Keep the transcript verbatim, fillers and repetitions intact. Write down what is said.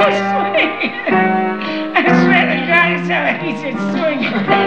swing. I swear to God, it's how he said swing.